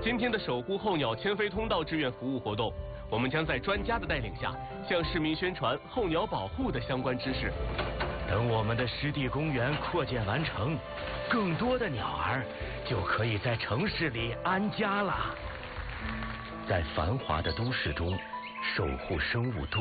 今天的守护候鸟迁飞通道志愿服务活动，我们将在专家的带领下，向市民宣传候鸟保护的相关知识。 等我们的湿地公园扩建完成，更多的鸟儿就可以在城市里安家了。在繁华的都市中，守护生物多